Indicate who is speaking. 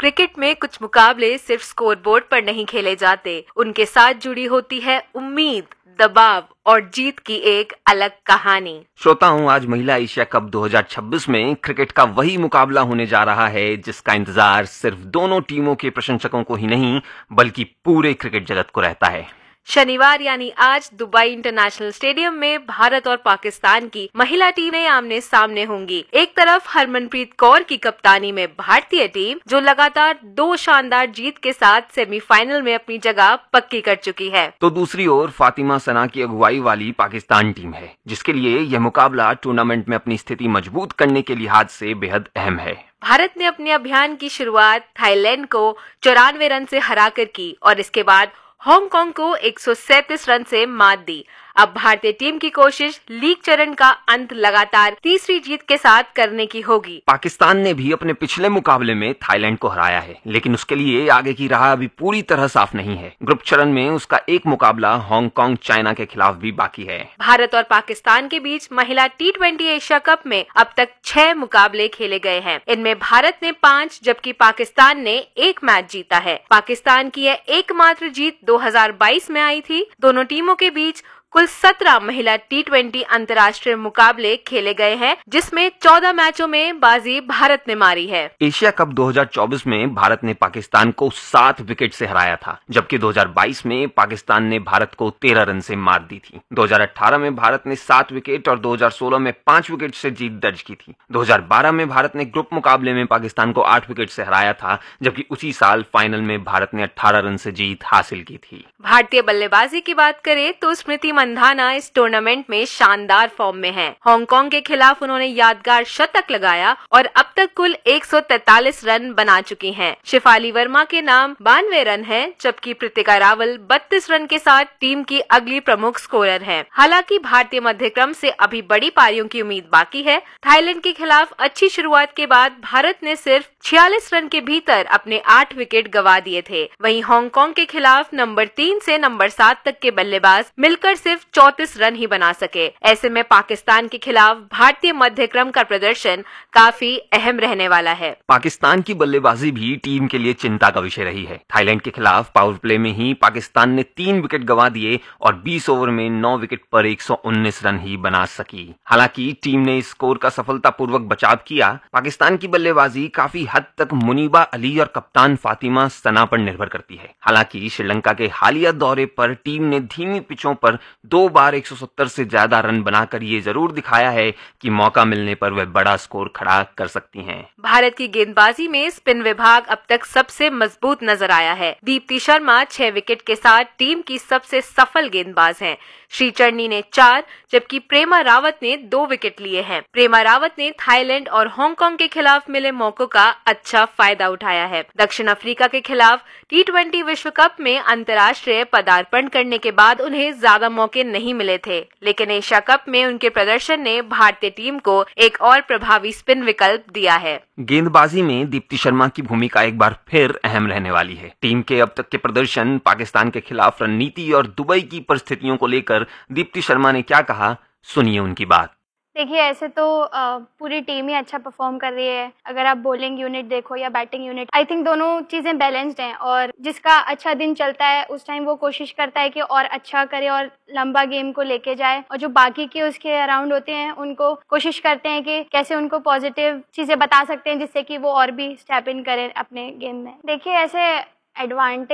Speaker 1: Cricket में कुछ मुकाबले सिर्फ स्कोरबोर्ड पर नहीं खेले जाते, उनके साथ जुड़ी होती है उम्मीद, दबाव और जीत की एक अलग कहानी।
Speaker 2: श्रोता हूँ, आज महिला एशिया कप 2026 में क्रिकेट का वही मुकाबला होने जा रहा है जिसका इंतजार सिर्फ दोनों टीमों के प्रशंसकों को ही नहीं बल्कि पूरे क्रिकेट जगत को रहता है।
Speaker 1: शनिवार यानी आज दुबई इंटरनेशनल स्टेडियम में भारत और पाकिस्तान की महिला टीमें आमने सामने होंगी। एक तरफ हरमनप्रीत कौर की कप्तानी में भारतीय टीम जो लगातार 2 शानदार जीत के साथ सेमीफाइनल में अपनी जगह पक्की कर चुकी है,
Speaker 2: तो दूसरी ओर फातिमा सना की अगुवाई वाली पाकिस्तान टीम है जिसके लिए यह मुकाबला टूर्नामेंट में अपनी स्थिति मजबूत करने के लिहाज से बेहद अहम है।
Speaker 1: भारत ने अपने अभियान की शुरुआत थाईलैंड को 94 रन से हराकर की और इसके बाद हांगकांग को 137 रन से मात दी। अब भारतीय टीम की कोशिश लीग चरण का अंत लगातार तीसरी जीत के साथ करने की होगी।
Speaker 2: पाकिस्तान ने भी अपने पिछले मुकाबले में थाईलैंड को हराया है, लेकिन उसके लिए आगे की राह अभी पूरी तरह साफ नहीं है। ग्रुप चरण में उसका एक मुकाबला हांगकांग चाइना के खिलाफ भी बाकी है।
Speaker 1: भारत और पाकिस्तान के बीच महिला T20 एशिया कप में अब तक 6 मुकाबले खेले गए हैं। इनमें भारत ने 5 जबकि पाकिस्तान ने 1 मैच जीता है। पाकिस्तान की यह एकमात्र जीत 2022 में आई थी। दोनों टीमों के बीच कुल 17 महिला T20 अंतर्राष्ट्रीय मुकाबले खेले गए हैं, जिसमें 14 मैचों में बाजी भारत ने मारी है।
Speaker 2: एशिया कप 2024 में भारत ने पाकिस्तान को 7 विकेट से हराया था, जबकि 2022 में पाकिस्तान ने भारत को 13 रन से मात दी थी। 2018 में भारत ने 7 विकेट और 2016 में 5 विकेट से जीत दर्ज की थी। 2012 में भारत ने ग्रुप मुकाबले में पाकिस्तान को 8 विकेट से हराया था, जबकि उसी साल फाइनल में भारत ने 18 रन से जीत हासिल की थी।
Speaker 1: भारतीय बल्लेबाजी की बात करें तो स्मृति मंधाना इस टूर्नामेंट में शानदार फॉर्म में हैं। हांगकांग के खिलाफ उन्होंने यादगार शतक लगाया और अब तक कुल 143 रन बना चुकी हैं। शिफाली वर्मा के नाम 92 रन हैं, जबकि प्रीतिका रावल 32 रन के साथ टीम की अगली प्रमुख स्कोरर हैं। हालांकि भारतीय मध्यक्रम से अभी बड़ी पारियों की उम्मीद बाकी है। थाईलैंड के खिलाफ अच्छी शुरुआत के बाद भारत ने सिर्फ 46 रन के भीतर अपने 8 विकेट गंवा दिए थे। वहीं हांगकांग के खिलाफ नंबर 3 से नंबर 7 तक के बल्लेबाज मिलकर सिर्फ 34 रन ही बना सके। ऐसे में पाकिस्तान के खिलाफ भारतीय मध्यक्रम का प्रदर्शन काफी अहम रहने वाला है।
Speaker 2: पाकिस्तान की बल्लेबाजी भी टीम के लिए चिंता का विषय रही है। थाईलैंड के खिलाफ पावर प्ले में ही पाकिस्तान ने 3 विकेट गंवा दिए और 20 ओवर में 9 विकेट पर 119 रन ही बना सकी। हालांकि टीम ने इस स्कोर का सफलतापूर्वक बचाव किया। पाकिस्तान की बल्लेबाजी काफी हद तक मुनीबा अली और कप्तान फातिमा सना पर निर्भर करती है। हालांकि श्रीलंका के हालिया दौरे पर टीम ने धीमी पिचों पर 2 बार 170 से ज्यादा रन बनाकर ये जरूर दिखाया है कि मौका मिलने पर वह बड़ा स्कोर खड़ा कर सकती हैं।
Speaker 1: भारत की गेंदबाजी में स्पिन विभाग अब तक सबसे मजबूत नजर आया है। दीप्ति शर्मा 6 विकेट के साथ टीम की सबसे सफल गेंदबाज हैं। श्रीचरणी ने 4 जबकि प्रेमा रावत ने 2 विकेट लिए हैं। प्रेमा रावत ने थाईलैंड और हांगकांग के खिलाफ मिले मौकों का अच्छा फायदा उठाया है। दक्षिण अफ्रीका के खिलाफ T20 विश्व कप में अंतर्राष्ट्रीय पदार्पण करने के बाद उन्हें ज्यादा मौके नहीं मिले थे, लेकिन एशिया कप में उनके प्रदर्शन ने भारतीय टीम को एक और प्रभावी स्पिन विकल्प दिया है।
Speaker 2: गेंदबाजी में दीप्ति शर्मा की भूमिका एक बार फिर अहम रहने वाली है। टीम के अब तक के प्रदर्शन, पाकिस्तान के खिलाफ रणनीति और दुबई की परिस्थितियों को लेकर दीप्ति शर्मा ने क्या कहा, सुनिए उनकी बात।
Speaker 3: देखिए, ऐसे तो पूरी टीम ही अच्छा परफॉर्म कर रही है। अगर आप बॉलिंग यूनिट देखो या बैटिंग यूनिट, आई थिंक दोनों चीज़ें बैलेंस्ड हैं और जिसका अच्छा दिन चलता है उस टाइम वो कोशिश करता है कि और अच्छा करे और लंबा गेम को लेके जाए, और जो बाकी के उसके अराउंड होते हैं उनको कोशिश करते हैं कि कैसे उनको पॉजिटिव चीज़ें बता सकते हैं जिससे कि वो और भी स्टेप इन करें अपने गेम में। देखिए, ऐसे एडवांटेज